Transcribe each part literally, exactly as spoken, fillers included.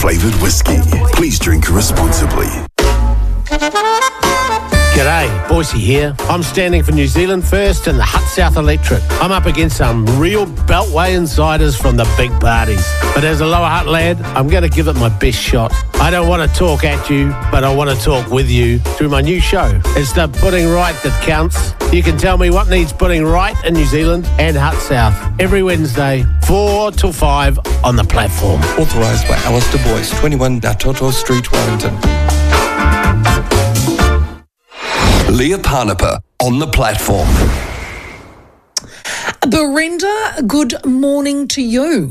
flavoured whiskey. Please drink responsibly. G'day, Boise here. I'm standing for New Zealand First and the Hutt South Electorate. I'm up against some real Beltway insiders from the big parties. But as a Lower Hutt lad, I'm going to give it my best shot. I don't want to talk at you, but I want to talk with you through my new show. It's the Putting Right that counts. You can tell me what needs putting right in New Zealand and Hutt South every Wednesday, four till five on the platform. Authorised by Alistair Boyce, twenty-one Natoto Street, Wellington. Leah Parnapa on the platform. Brenda, good morning to you.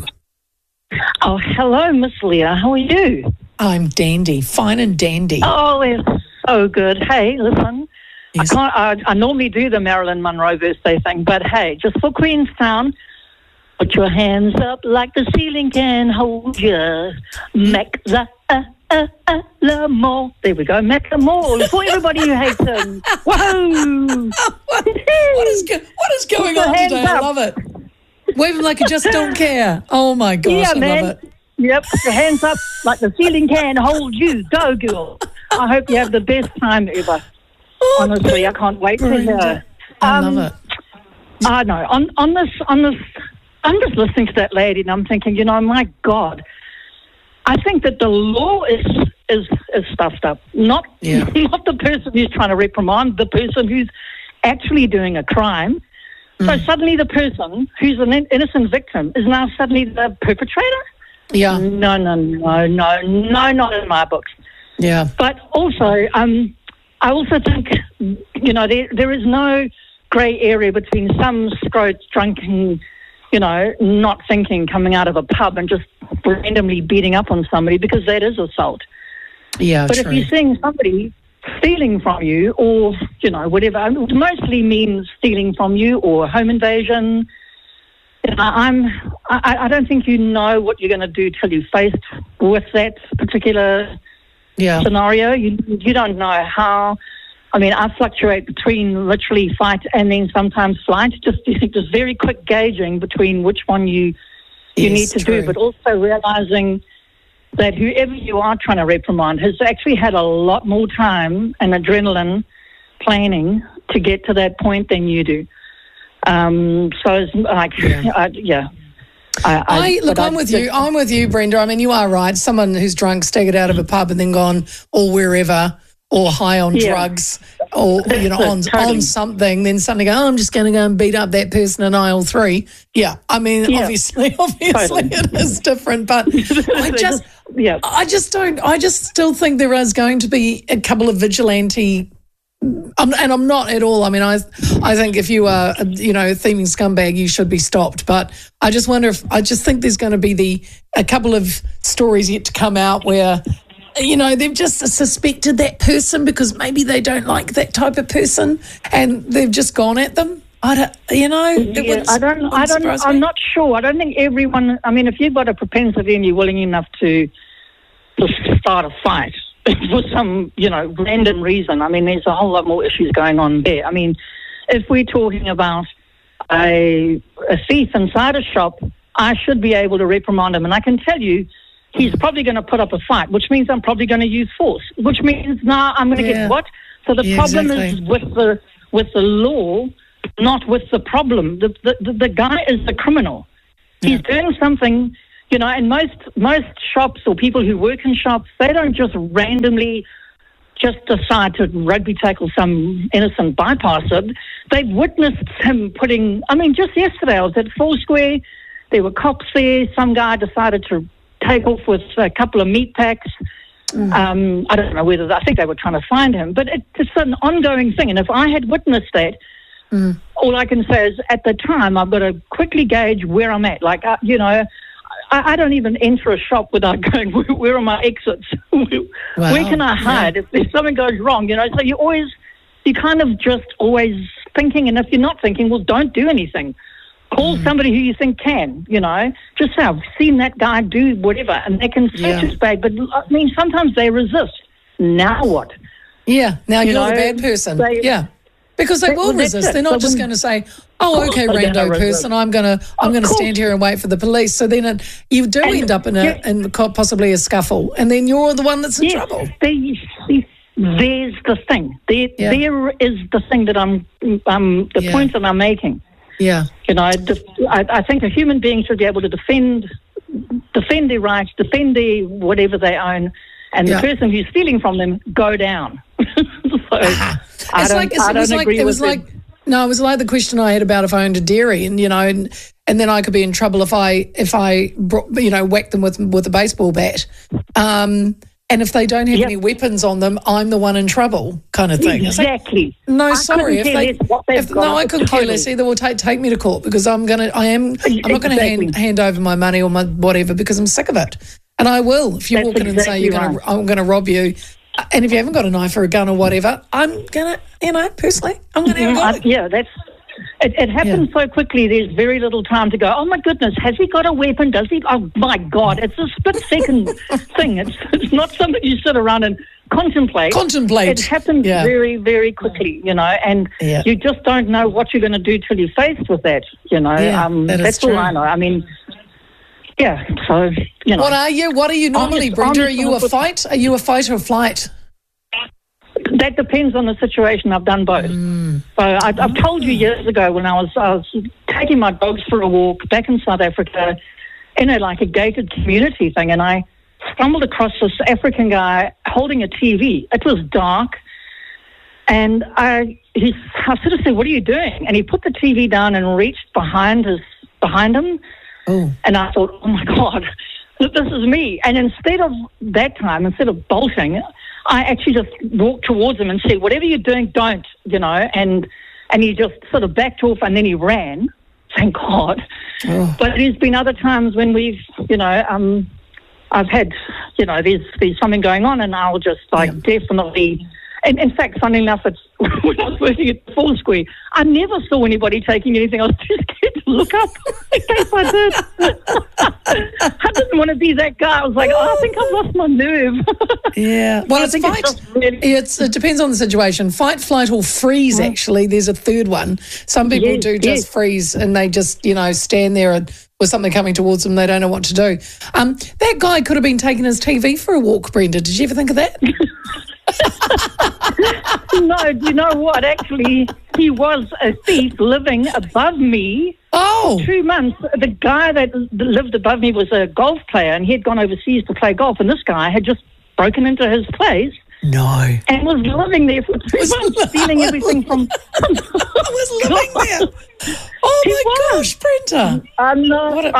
Oh, hello, Miss Leah. How are you? I'm dandy, fine and dandy. Oh, it's so good. Hey, listen, Yes. I can't. I, I normally do the Marilyn Monroe birthday thing, but hey, just for Queenstown, put your hands up like the ceiling can hold you. Make the uh, uh, uh, l'amour. There we go. Make l'amour for everybody who hates him. Whoa! what, what, is go- what is going Put your on hands today? I up. love it. Waving like you just don't care. Oh my gosh, Yeah, I man. love it. Yep, put your hands up like the ceiling can hold you. Go, girl. I hope you have the best time ever. Oh, Honestly, I can't wait to Brenda. hear. I Um, love it. I know. On on this on this, I'm just listening to that lady, and I'm thinking, you know, my God, I think that the law is is is stuffed up. Not Yeah. not the person who's trying to reprimand, the person who's actually doing a crime. So Mm. suddenly, the person who's an in- innocent victim is now suddenly the perpetrator. Yeah, No, no, no, no, no, not in my books. yeah, But also, um, I also think, you know, there there is no grey area between some scrote drunken, you know, not thinking coming out of a pub and just randomly beating up on somebody, because that is assault. yeah, But true. if you're seeing somebody stealing from you, or, you know, whatever, I mean, it mostly means stealing from you or home invasion. You know, I'm, I, I don't think you know what you're going to do till you're faced with that particular yeah, scenario. You you don't know how. I mean, I fluctuate between literally fight and then sometimes flight. Just just very quick gauging between which one you you Yes, need to true. do, but also realizing that whoever you are trying to reprimand has actually had a lot more time and adrenaline planning to get to that point than you do. Um, so it's like, Yeah. I, yeah. I, I look, but I I'm with just- you. I'm with you, Brenda. I mean, you are right. Someone who's drunk, staggered out of a pub and then gone or wherever, or high on Yeah. drugs, or you know, on Totally. on something, then suddenly go, oh, I'm just going to go and beat up that person in aisle three. Yeah, I mean, Yeah. obviously, obviously, Totally. it is different, but I just, yeah. I just don't. I just still think there is going to be a couple of vigilante. I'm, and I'm not at all. I mean, I I think if you are, you know, a thieving scumbag, you should be stopped. But I just wonder if I just think there's going to be the a couple of stories yet to come out where, you know, they've just suspected that person because maybe they don't like that type of person, and they've just gone at them. I don't, you know, it Yeah, wouldn't- I don't. I wouldn't don't. surprise I'm me. not sure. I don't think everyone. I mean, if you've got a propensity and you're willing enough to to start a fight for some, you know, random reason, I mean, there's a whole lot more issues going on there. I mean, if we're talking about a a thief inside a shop, I should be able to reprimand him, and I can tell you, he's probably going to put up a fight, which means I'm probably going to use force, which means now I'm going to Yeah. get what? So the Yeah, problem exactly. is with the with the law, not with the problem. The the, the, the guy is the criminal. He's doing something, you know, and most most shops or people who work in shops, they don't just randomly just decide to rugby tackle some innocent bypasser. They've witnessed him putting, I mean, just yesterday I was at Foursquare, there were cops there, some guy decided to take off with a couple of meat packs. Um, I don't know whether, I think they were trying to find him, but it, it's an ongoing thing. And if I had witnessed that, Mm. all I can say is at the time I've got to quickly gauge where I'm at. Like, uh, you know, I, I don't even enter a shop without going, where, where are my exits? where, Wow. where can I hide if, if something goes wrong? You know, so you always, you kind of just always thinking, and if you're not thinking, well, don't do anything. Call somebody who you think can, you know. Just say, I've seen that guy do whatever, and they can search Yeah. his bag, but I mean, sometimes they resist. Now what? Yeah, now You you're know, the bad person. they- yeah. Because they That- will well, that's resist. it. They're not So just when- going to say, "Oh, course okay, they're gonna rando resist. person, I'm going to I'm Of going to course. stand here and wait for the police." So then it, you do And end up in a yeah. in co- possibly a scuffle, and then you're the one that's in Yes, trouble. they- they- there's the thing. There, Yeah. there is the thing that I'm, um, the Yeah. point that I'm making. Yeah, You know, I, def- I, I think a human being should be able to defend, defend their rights, defend their whatever they own, and Yeah. the person who's stealing from them go down. so I it's don't, like it's, I it don't was like agree it was with like it. no, it was like the question I had about if I owned a dairy, and you know, and and then I could be in trouble if I if I brought, you know whacked them with with a baseball bat. Um, and if they don't have Yep. any weapons on them, I'm the one in trouble, kind of thing. It's like, Exactly. no, I sorry. If couldn't care they, less what they've if, got. no, I couldn't care Totally. less either. Well, take take me to court because I'm gonna. I am. I'm not going to hand Exactly. hand over my money or my whatever because I'm sick of it. And I will if you That's walk in and say exactly you're going right. to. I'm going to rob you. And if you haven't got a knife or a gun or whatever, I'm gonna. You know, personally, I'm going to have a Mm, go. I- yeah, that's. It, it happens so quickly. There's very little time to go. Oh my goodness, has he got a weapon? Does he? Oh my God, it's a split second thing. It's it's not something you sit around and contemplate. Contemplate. It happens Yeah. very very quickly, you know, and Yeah. you just don't know what you're going to do till you're faced with that. You know, Yeah, um, that is that's true. all I know. I mean, yeah. So you know, What are you? What are you normally, just- Brenda? I'm Are just you gonna a put- fight? Are you a fight or flight? that depends on the situation. I've done both. Mm. So I, I've told you years ago when I was I was taking my dogs for a walk back in South Africa in a like a gated community thing, and I stumbled across this African guy holding a T V. It was dark, and I he I sort of said, "What are you doing?" And he put the T V down and reached behind his behind him, Oh, and I thought, "Oh my God, this is me." And instead of that time, instead of bolting, I actually just walked towards him and said, "Whatever you're doing, don't," you know, and and he just sort of backed off and then he ran, thank God. Oh. But there's been other times when we've, you know, um, I've had, you know, there's there's something going on and I'll just like definitely, and in fact, funnily enough, it's when I was working at Full Square, I never saw anybody taking anything. I was too scared to look up in case I did. I didn't want to be that guy. I was like, oh, I think I've lost my nerve. yeah. Well, I it's think it's fight. just really- It's, it depends on the situation. Fight, flight, or freeze, actually. There's a third one. Some people Yes, do just yes. freeze and they just, you know, stand there and, with something coming towards them. They don't know what to do. Um, that guy could have been taking his T V for a walk, Brenda. Did you ever think of that? No, do you know what? Actually, he was a thief living above me. Oh, Two months. The guy that lived above me was a golf player, and he had gone overseas to play golf. And this guy had just broken into his place no. and was living there for two months, stealing everything from. I was living there. Oh, He my was. gosh, Brenda. I'm not. What a-